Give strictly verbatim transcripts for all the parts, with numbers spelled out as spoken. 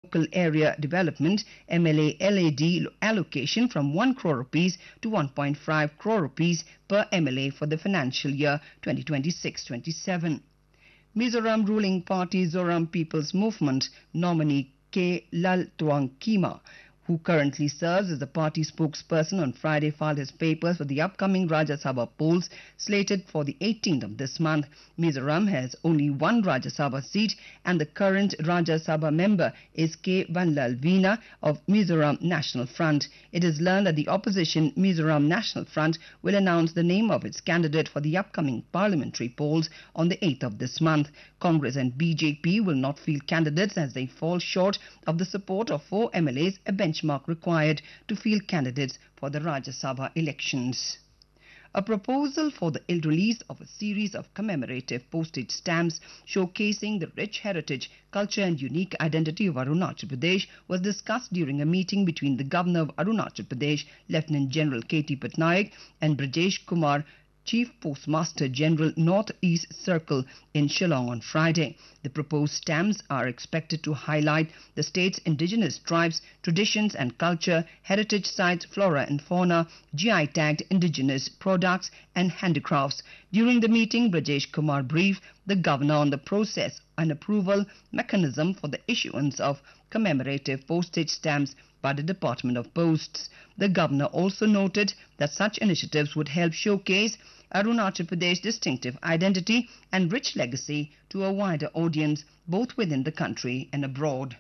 Local Area Development M L A L A D allocation from one crore rupees to one point five crore rupees per M L A for the financial year twenty twenty-six twenty-seven. Mizoram ruling party Zoram People's Movement nominee K. Laltuang Kima, who currently serves as the party spokesperson, on Friday filed his papers for the upcoming Rajya Sabha polls slated for the eighteenth of this month. Mizoram has only one Rajya Sabha seat and the current Rajya Sabha member is K. Vanlal Veena of Mizoram National Front. It is learned that the opposition Mizoram National Front will announce the name of its candidate for the upcoming parliamentary polls on the eighth of this month. Congress and B J P will not field candidates as they fall short of the support of four M L As, a benchmark required to field candidates for the Rajya Sabha elections. A proposal for the release of a series of commemorative postage stamps showcasing the rich heritage, culture and unique identity of Arunachal Pradesh was discussed during a meeting between the Governor of Arunachal Pradesh, Lieutenant General K T Patnaik, and Brajesh Kumar, Chief Postmaster General North East Circle in Shillong on Friday. The proposed stamps are expected to highlight the state's indigenous tribes, traditions and culture, heritage sites, flora and fauna, G I tagged indigenous products and handicrafts. During the meeting, Brajesh Kumar briefed the Governor on the process and approval mechanism for the issuance of commemorative postage stamps by the Department of Posts. The Governor also noted that such initiatives would help showcase Arunachal Pradesh's distinctive identity and rich legacy to a wider audience both within the country and abroad.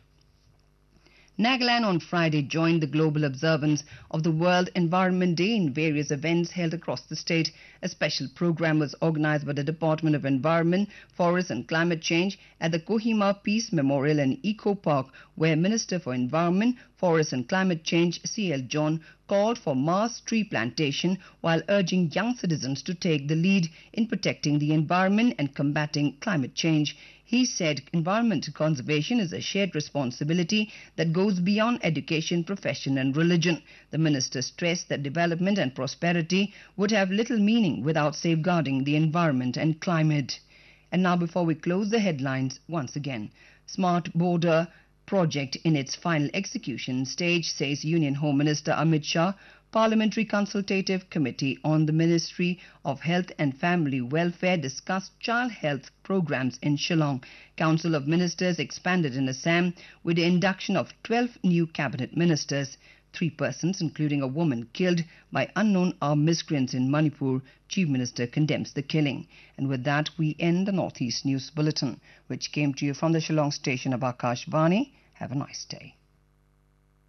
Nagaland on Friday joined the global observance of the World Environment Day in various events held across the state. A special program was organized by the Department of Environment, Forest and Climate Change at the Kohima Peace Memorial and Eco Park, where Minister for Environment, Forest and Climate Change C L John called for mass tree plantation while urging young citizens to take the lead in protecting the environment and combating climate change. He said environmental conservation is a shared responsibility that goes beyond education, profession and religion. The minister stressed that development and prosperity would have little meaning without safeguarding the environment and climate. And now, before we close the headlines once again, Smart Border project in its final execution stage, says Union Home Minister Amit Shah. Parliamentary Consultative Committee on the Ministry of Health and Family Welfare discussed child health programs in Shillong. Council of Ministers expanded in Assam with the induction of twelve new cabinet ministers. Three persons, including a woman, killed by unknown armed miscreants in Manipur. Chief Minister condemns the killing. And with that, we end the Northeast News Bulletin, which came to you from the Shillong station of Akashvani. Have a nice day.